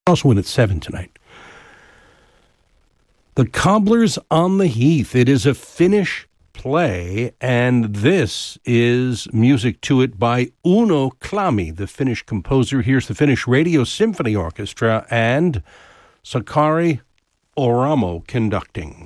Also in at 7 tonight. The Cobblers on the Heath. It is a Finnish play, and this is music to it by Uno Klami, the Finnish composer. Here's the Finnish Radio Symphony Orchestra and Sakari Oramo conducting.